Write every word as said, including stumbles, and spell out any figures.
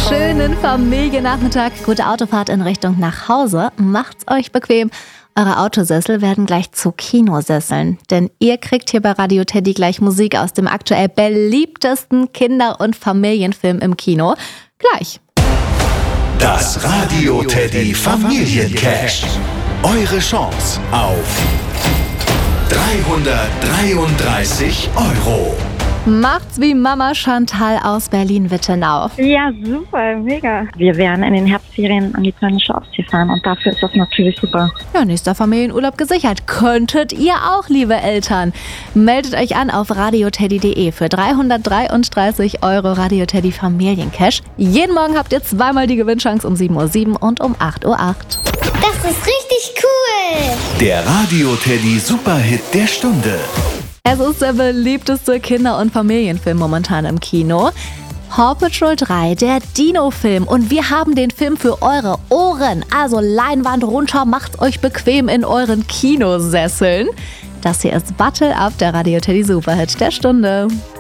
schönen Familiennachmittag. Gute Autofahrt in Richtung nach Hause. Macht's euch bequem. Eure Autosessel werden gleich zu Kinosesseln. Denn ihr kriegt hier bei Radio Teddy gleich Musik aus dem aktuell beliebtesten Kinder- und Familienfilm im Kino. Gleich. Das Radio Teddy Familiencash. Eure Chance auf dreihundertdreiunddreißig Euro. Macht's wie Mama Chantal aus Berlin-Wittenau. Ja, super, mega. Wir werden in den Herbstferien an die polnische Ostsee fahren und dafür ist das natürlich super. Ja, nächster Familienurlaub gesichert. Könntet ihr auch, liebe Eltern. Meldet euch an auf radioteddy punkt de für dreihundertdreiunddreißig Euro Radio Teddy Familiencash. Jeden Morgen habt ihr zweimal die Gewinnchance um sieben Uhr sieben und um acht Uhr acht. Das ist richtig cool. Der Radio Teddy Superhit der Stunde. Es ist der beliebteste Kinder- und Familienfilm momentan im Kino. Paw Patrol drei, der Dino-Film. Und wir haben den Film für eure Ohren. Also Leinwand runter, macht's euch bequem in euren Kinosesseln. Das hier ist Battle Up, der Radio Teddy Superhit der Stunde.